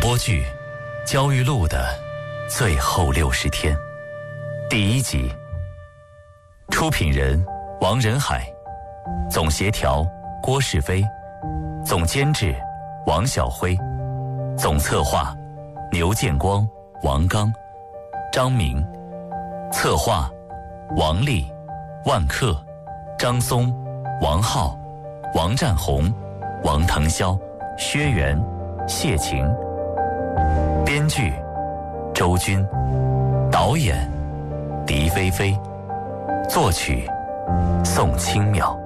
播剧《焦裕禄的最后60天》第1集。出品人王仁海，总协调郭世飞，总监制王晓辉，总策划牛建光、王刚、张明，策划王丽、万克、张松、王浩、王占宏、王腾霄、薛元、谢晴。编剧周军，导演狄菲菲，作曲宋清妙。